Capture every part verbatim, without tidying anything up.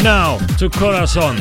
Now to Corazon.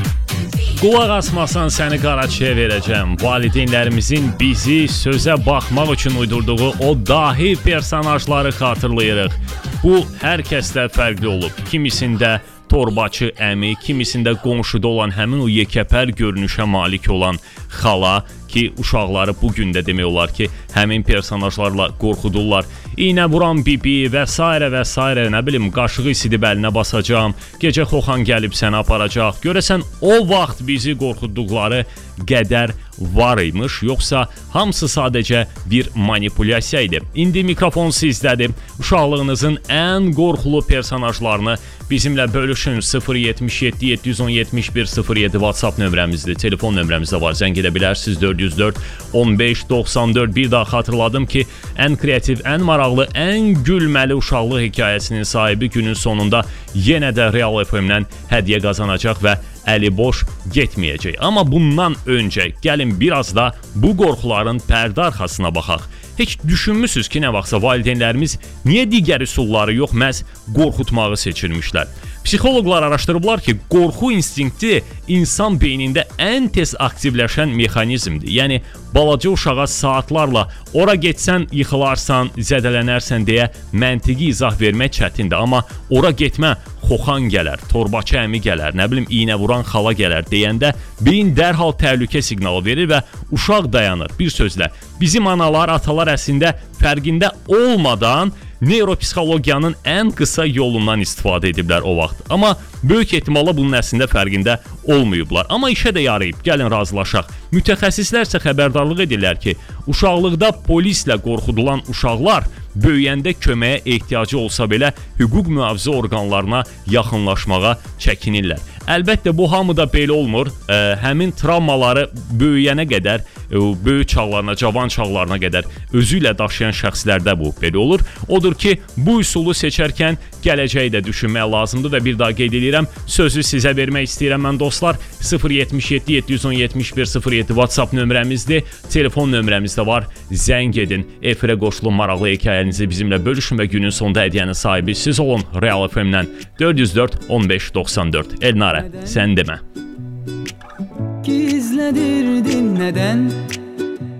Qulaq asmasan səni qaraçıya verəcəm. Valideynlərimizin bizi sözə baxmaq üçün uydurduğu o dahi personajları xatırlayırıq. Bu hər kəsdə fərqli olub. Kimisində torbaçı əmi, kimisində qonşuda olan həmin o yekəpər görünüşə malik olan xala ki, uşaqları bugün də demək olar ki, həmin personajlarla qorxudurlar. İynə vuran bibi və s. və s. nə bilim, qaşığı isidib əlinə basacağım, gecə xoxan gəlib səni aparacaq. Görəsən o vaxt bizi qorxutduqları qədər var imiş, yoxsa hamısı sadəcə bir manipulyasiya idi. İndi mikrofon sizdədir. Uşaqlığınızın ən qorxulu personajlarını bizimlə bölüşün. sıfır yetmiş yeddi yeddi yüz on yetmiş bir sıfır yeddi WhatsApp nömrəmizdir. Telefon nömrəmiz də var. Zəng edə bilərsiniz dörd yüz dörd on beş doxsan dörd. Bir daha xatırladım ki, ən kreativ, ən maraqlı, ən gülməli uşaqlıq hekayəsinin sahibi günün sonunda yenə də Real F M-dən hədiyyə qazanacaq və əli boş getməyəcək. Amma bundan öncə gəlin biraz da bu qorxuların pərdə arxasına baxaq. Heç düşünmüsünüz ki, nə vaxtsa valideynlərimiz niyə digər üsulları yox, məhz qorxutmağı seçirmişlər? Psixoloqlar araşdırıblar ki, qorxu instinkti insan beynində ən tez aktivləşən mexanizmdir. Yəni, balaca uşağa saatlarla ora getsən yıxılarsan, zədələnərsən deyə məntiqi izah vermək çətindir. Amma ora getmə, xoxan gələr, torbaçı əmi gələr, nə bilim, iynə vuran xala gələr deyəndə beyin dərhal təhlükə siqnalı verir və uşaq dayanır. Bir sözlə, bizim analar, atalar əslində fərqində olmadan neuropsixologiyanın ən qısa yolundan istifadə ediblər o vaxt. Amma böyük ehtimalla bunun əslində fərqində olmayıblar. Amma işə də yarayıb, gəlin razılaşaq. Mütəxəssislər isə xəbərdarlıq edirlər ki, uşaqlıqda polislə qorxudulan uşaqlar böyüyəndə köməyə ehtiyacı olsa belə hüquq mühafizə orqanlarına yaxınlaşmağa çəkinirlər. Əlbəttə, bu hamıda belə olmur. Ə, həmin travmaları böyüyənə qədər, ə, böyük çağlarına, cavan çağlarına qədər özü ilə daşıyan şəxslərdə bu belə olur. Odur ki, bu üsulu seçərkən gələcəyi də düşünmək lazımdır və bir daha qeyd edirəm, sözü sizə vermək istəyirəm mən dostlar. sıfır yetmiş yeddi yeddi yüz on yetmiş bir sıfır yeddi WhatsApp nömrəmizdir. Telefon nömrəmiz də var. Zəng edin. Efirə qoşulun, maraqlı hekayənizi bizimlə bölüşün və günün sonunda hədiyyənin sahibi siz olun. Real F M-dən dörd yüz dörd on beş doxsan dörd. Elnarə, sən demə. Gizlədirdin nədən?